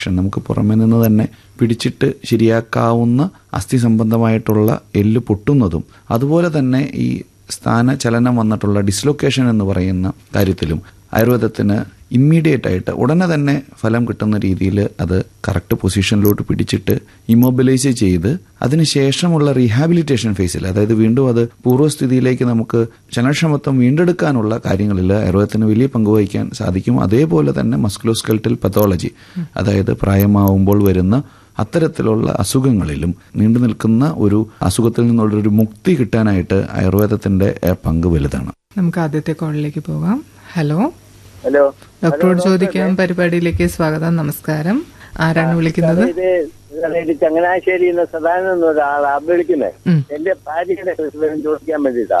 പക്ഷെ നമുക്ക് പുറമെ നിന്ന് തന്നെ പിടിച്ചിട്ട് ശരിയാക്കാവുന്ന അസ്ഥി സംബന്ധമായിട്ടുള്ള എല്ല് പൊട്ടുന്നതും അതുപോലെ തന്നെ ഈ സ്ഥാനചലനം വന്നിട്ടുള്ള ഡിസ്ലൊക്കേഷൻ എന്ന് പറയുന്ന കാര്യത്തിലും ആയുർവേദത്തിന് ഇമ്മീഡിയറ്റ് ആയിട്ട് ഉടനെ തന്നെ ഫലം കിട്ടുന്ന രീതിയിൽ അത് കറക്റ്റ് പൊസിഷനിലോട്ട് പിടിച്ചിട്ട് ഇമ്മൊബിലൈസ് ചെയ്ത് അതിനുശേഷമുള്ള റീഹാബിലിറ്റേഷൻ ഫേസിൽ, അതായത് വീണ്ടും അത് പൂർവ്വസ്ഥിതിയിലേക്ക് നമുക്ക് ചലനക്ഷമത്വം വീണ്ടെടുക്കാനുള്ള കാര്യങ്ങളിൽ ആയുർവേദത്തിന് വലിയ പങ്കുവഹിക്കാൻ സാധിക്കും. അതേപോലെ തന്നെ മസ്കുലോസ്കെൽറ്റൽ പത്തോളജി, അതായത് പ്രായമാവുമ്പോൾ വരുന്ന അത്തരത്തിലുള്ള അസുഖങ്ങളിലും നീണ്ടു നിൽക്കുന്ന ഒരു അസുഖത്തിൽ നിന്നുള്ളൊരു മുക്തി കിട്ടാനായിട്ട് ആയുർവേദത്തിന്റെ പങ്ക് വലുതാണ്. നമുക്ക് ആദ്യത്തെ കോളിലേക്ക് പോകാം. ഹലോ ഹലോ, ഡോക്ടറോട് ചോദിക്കാൻ പരിപാടിയിലേക്ക് സ്വാഗതം. നമസ്കാരം. ആരാണ് വിളിക്കുന്നത്? ചങ്ങനാശ്ശേരി സദാനന്ദ എന്നൊരാളാ വിളിക്കുന്നത്. എന്റെ ഭാര്യയുടെ ചോദിക്കാൻ വേണ്ടിട്ടാ.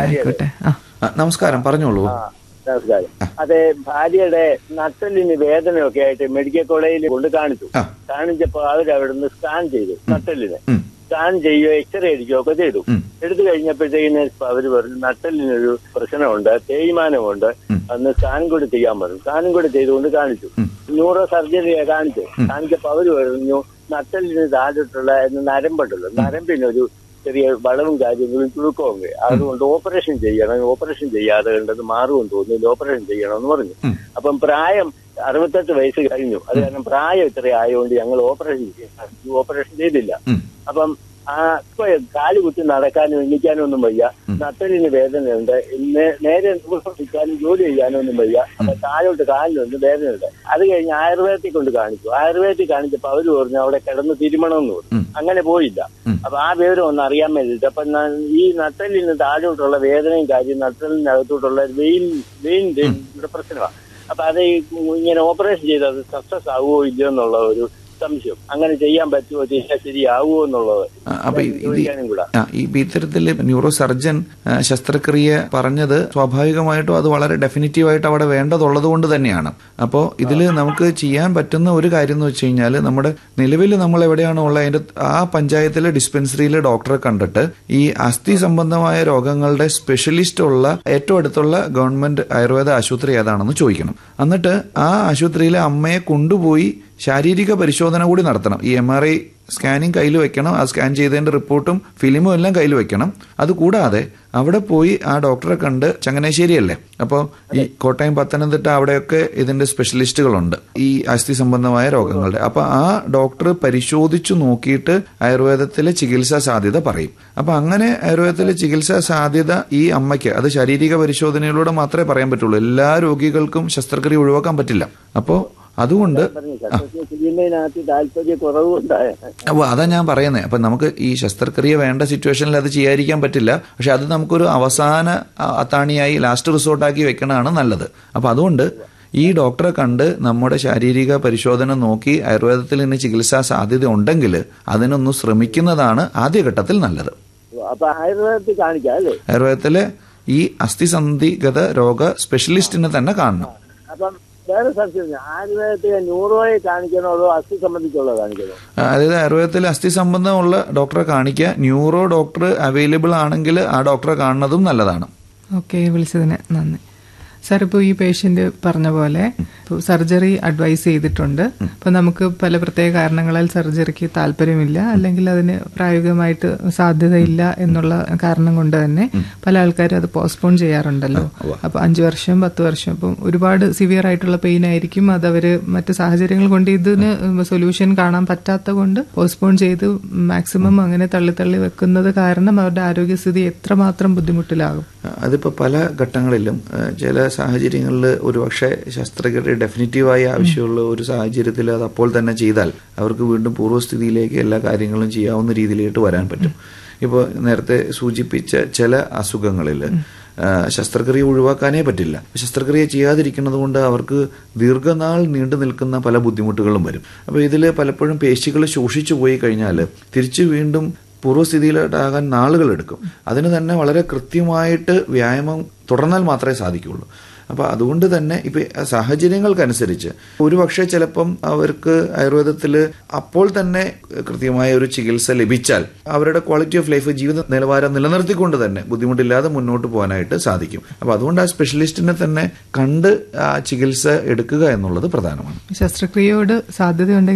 നമസ്കാരം, പറഞ്ഞോളൂ. നമസ്കാരം. അതെ, ഭാര്യയുടെ നട്ടലിന് വേദനയൊക്കെ ആയിട്ട് മെഡിക്കൽ കോളേജിൽ കൊണ്ട് കാണിച്ചപ്പോ അവരവിടുന്ന് സ്കാൻ ചെയ്തു. നട്ടലിന് സ്കാൻ ചെയ്യുകയോ എക്സ്റേ അടിക്കുകയോ ഒക്കെ ചെയ്തു. എടുത്തു കഴിഞ്ഞപ്പോഴത്തേക്കിന് അവര് പറഞ്ഞു നട്ടലിനൊരു പ്രശ്നമുണ്ട്, തേയ്മാനമുണ്ട്, അന്ന് സ്കാൻ കൂടി ചെയ്യാൻ പറഞ്ഞു. സ്കാനും കൂടി ചെയ്തുകൊണ്ട് കാണിച്ചു. ന്യൂറോ സർജറിയെ കാണിച്ചപ്പോ അവര് പറഞ്ഞു നട്ടലിന് താഴോട്ടുള്ള നരമ്പുണ്ടല്ലോ, നരമ്പിനൊരു ചെറിയ വളവും കാര്യങ്ങളും ചുരുക്കവും, അതുകൊണ്ട് ഓപ്പറേഷൻ ചെയ്യണം, ഓപ്പറേഷൻ ചെയ്യാതെ കണ്ടത് മാറുമെന്ന് തോന്നുന്നില്ല, ഓപ്പറേഷൻ ചെയ്യണമെന്ന് പറഞ്ഞു. അപ്പം പ്രായം 68 വയസ്സ് കഴിഞ്ഞു. അത് കാരണം പ്രായം ഇത്ര ആയതുകൊണ്ട് ഞങ്ങൾ ഓപ്പറേഷൻ ചെയ്തില്ല. അപ്പം കാല് കുത്തി നടക്കാനും എണ്ണിക്കാനും ഒന്നും വയ്യ, നട്ടലിന് വേദനയുണ്ട്, നേരെ നിൽക്കാനും ജോലി ചെയ്യാനൊന്നും വയ്യ. അപ്പൊ താഴോട്ട് കാലിനൊന്നും വേദനയുണ്ട്. അത് കഴിഞ്ഞ് ആയുർവേദത്തിൽ കൊണ്ട് കാണിച്ചു. ആയുർവേദത്തിൽ കാണിച്ചപ്പോ അവര് പറഞ്ഞു അവിടെ കിടന്ന് തിരുമണമെന്ന് പറഞ്ഞു. അങ്ങനെ പോയില്ല. അപ്പൊ ആ വിവരം ഒന്ന് അറിയാൻ വേണ്ടിയിട്ട് അപ്പൊ ഈ നട്ടലിന് താഴോട്ടുള്ള വേദനയും കാര്യം നട്ടലിനകത്തോട്ടുള്ള വെയിൻ്റെ പ്രശ്നമാണ്. അപ്പൊ അത് ഇങ്ങനെ ഓപ്പറേഷൻ ചെയ്തത് സക്സസ് ആവുമോ ഇല്ലയോ എന്നുള്ള ഒരു സംശയം. അങ്ങനെ ചെയ്യാൻ പറ്റുമോ, ചെയ്യാൻ ശരിയാവുമോ എന്നുള്ളത്. അപ്പൊ ഈ ഇത്തരത്തില് ന്യൂറോ സർജൻ ശസ്ത്രക്രിയ പറഞ്ഞത് സ്വാഭാവികമായിട്ടും അത് വളരെ ഡെഫിനിറ്റീവായിട്ട് അവിടെ വേണ്ടതുള്ളത് കൊണ്ട് തന്നെയാണ്. അപ്പോൾ ഇതിൽ നമുക്ക് ചെയ്യാൻ പറ്റുന്ന ഒരു കാര്യം എന്ന് വെച്ച് കഴിഞ്ഞാൽ നമ്മുടെ നിലവിൽ നമ്മൾ എവിടെയാണോ ഉള്ളത് അതിന്റെ ആ പഞ്ചായത്തിലെ ഡിസ്പെൻസറിയിലെ ഡോക്ടറെ കണ്ടിട്ട് ഈ അസ്ഥി സംബന്ധമായ രോഗങ്ങളുടെ സ്പെഷ്യലിസ്റ്റ് ഉള്ള ഏറ്റവും അടുത്തുള്ള ഗവൺമെന്റ് ആയുർവേദ ആശുപത്രി ഏതാണെന്ന് ചോദിക്കണം. എന്നിട്ട് ആ ആശുപത്രിയിലെ അമ്മയെ കൊണ്ടുപോയി ശാരീരിക പരിശോധന കൂടി നടത്തണം. ഈ MRI സ്കാനിങ് കയ്യിൽ വെക്കണം. ആ സ്കാൻ ചെയ്തതിന്റെ റിപ്പോർട്ടും ഫിലിമും എല്ലാം കയ്യിൽ വെക്കണം. അതുകൂടാതെ അവിടെ പോയി ആ ഡോക്ടറെ കണ്ട്, ചങ്ങനാശ്ശേരിയല്ലേ, അപ്പോൾ ഈ കോട്ടയം, പത്തനംതിട്ട അവിടെയൊക്കെ ഇതിന്റെ സ്പെഷ്യലിസ്റ്റുകളുണ്ട് ഈ അസ്ഥി സംബന്ധമായ രോഗങ്ങളുടെ. അപ്പൊ ആ ഡോക്ടർ പരിശോധിച്ചു നോക്കിയിട്ട് ആയുർവേദത്തിലെ ചികിത്സാ സാധ്യത പറയും. അപ്പൊ അങ്ങനെ ആയുർവേദത്തിലെ ചികിത്സാ സാധ്യത ഈ അമ്മയ്ക്ക് അത് ശാരീരിക പരിശോധനയിലൂടെ മാത്രമേ പറയാൻ പറ്റുള്ളൂ. എല്ലാ രോഗികൾക്കും ശസ്ത്രക്രിയ ഒഴിവാക്കാൻ പറ്റില്ല. അപ്പോൾ അതുകൊണ്ട് അതാ ഞാൻ പറയുന്നത്. അപ്പൊ നമുക്ക് ഈ ശസ്ത്രക്രിയ വേണ്ട സിറ്റുവേഷനിൽ അത് ചെയ്യാതിരിക്കാൻ പറ്റില്ല. പക്ഷെ അത് നമുക്കൊരു അവസാന അത്താണിയായി ലാസ്റ്റ് റിസോർട്ടാക്കി വെക്കണതാണ് നല്ലത്. അപ്പൊ അതുകൊണ്ട് ഈ ഡോക്ടറെ കണ്ട് നമ്മുടെ ശാരീരിക പരിശോധന നോക്കി ആയുർവേദത്തിൽ ഇനി ചികിത്സാ സാധ്യത ഉണ്ടെങ്കിൽ അതിനൊന്ന് ശ്രമിക്കുന്നതാണ് ആദ്യഘട്ടത്തിൽ നല്ലത്. ആയുർവേദത്തിലെ ഈ അസ്ഥിസന്ധിഗത രോഗ സ്പെഷ്യലിസ്റ്റിനെ തന്നെ കാണണം. വേറെ സംശയം, ആയുർവേദത്തിൽ ന്യൂറോയെ കാണിക്കണോ അതോ അസ്ഥി സംബന്ധിച്ചുള്ള കാണിക്കണോ? അതായത് ആയുർവേദത്തിൽ അസ്ഥി സംബന്ധമുള്ള ഡോക്ടറെ കാണിക്കുക. ന്യൂറോ ഡോക്ടർ അവൈലബിൾ ആണെങ്കിൽ ആ ഡോക്ടറെ കാണുന്നതും നല്ലതാണ്. ഓക്കെ, വിളിച്ചതിന് നന്ദി. സാർ, ഇപ്പോൾ ഈ പേഷ്യന്റ് പറഞ്ഞ പോലെ സർജറി അഡ്വൈസ് ചെയ്തിട്ടുണ്ട്. അപ്പൊ നമുക്ക് പല പ്രത്യേക കാരണങ്ങളാൽ സർജറിക്ക് താല്പര്യമില്ല, അല്ലെങ്കിൽ അതിന് പ്രായോഗികമായിട്ട് സാധ്യതയില്ല എന്നുള്ള കാരണം കൊണ്ട് തന്നെ പല ആൾക്കാരും അത് പോസ്റ്റ്പോൺ ചെയ്യാറുണ്ടല്ലോ. അപ്പൊ 5 വർഷം 10 വർഷം ഇപ്പം ഒരുപാട് സിവിയർ ആയിട്ടുള്ള പെയിൻ ആയിരിക്കും. അത് അവര് മറ്റു സാഹചര്യങ്ങൾ കൊണ്ട് ഇതിന് സൊല്യൂഷൻ കാണാൻ പറ്റാത്ത കൊണ്ട് പോസ്റ്റ്പോൺ ചെയ്ത് മാക്സിമം അങ്ങനെ തള്ളി വെക്കുന്നത് കാരണം അവരുടെ ആരോഗ്യസ്ഥിതി എത്രമാത്രം ബുദ്ധിമുട്ടിലാകും. അതിപ്പോ പല ഘട്ടങ്ങളിലും ചില സാഹചര്യങ്ങളിൽ ഒരുപക്ഷെ ശസ്ത്രക്രിയ ഡെഫിനിറ്റീവായി ആവശ്യമുള്ള ഒരു സാഹചര്യത്തിൽ അത് അപ്പോൾ തന്നെ ചെയ്താൽ അവർക്ക് വീണ്ടും പൂർവ്വസ്ഥിതിയിലേക്ക് എല്ലാ കാര്യങ്ങളും ചെയ്യാവുന്ന രീതിയിലേക്ക് വരാൻ പറ്റും. ഇപ്പോൾ നേരത്തെ സൂചിപ്പിച്ച ചില അസുഖങ്ങളിൽ ശസ്ത്രക്രിയ ഒഴിവാക്കാനേ പറ്റില്ല. ശസ്ത്രക്രിയ ചെയ്യാതിരിക്കുന്നത് കൊണ്ട് അവർക്ക് ദീർഘനാൾ നീണ്ടു നിൽക്കുന്ന പല ബുദ്ധിമുട്ടുകളും വരും. അപ്പോൾ ഇതിൽ പലപ്പോഴും പേശികൾ ശോഷിച്ചു പോയി കഴിഞ്ഞാൽ തിരിച്ചു വീണ്ടും പൂർവ്വസ്ഥിതിയിലോട്ടാകാൻ നാളുകളെടുക്കും. അതിന് തന്നെ വളരെ കൃത്യമായിട്ട് വ്യായാമം തുടർന്നാൽ മാത്രമേ സാധിക്കുകയുള്ളൂ. അപ്പോൾ അതുകൊണ്ട് തന്നെ ഇപ്പം സാഹചര്യങ്ങൾക്കനുസരിച്ച് ഒരുപക്ഷെ ചിലപ്പം അവർക്ക് ആയുർവേദത്തിൽ അപ്പോൾ തന്നെ കൃത്യമായ ഒരു ചികിത്സ ലഭിച്ചാൽ അവരുടെ ക്വാളിറ്റി ഓഫ് ലൈഫ്, ജീവിത നിലവാരം നിലനിർത്തിക്കൊണ്ട് തന്നെ ബുദ്ധിമുട്ടില്ലാതെ മുന്നോട്ട് പോകാനായിട്ട് സാധിക്കും. അപ്പോൾ അതുകൊണ്ട് ആ സ്പെഷ്യലിസ്റ്റിനെ തന്നെ കണ്ട് ആ ചികിത്സ എടുക്കുക എന്നുള്ളത് പ്രധാനമാണ്. ശസ്ത്രക്രിയയോട് സാധ്യതയുണ്ടെങ്കിൽ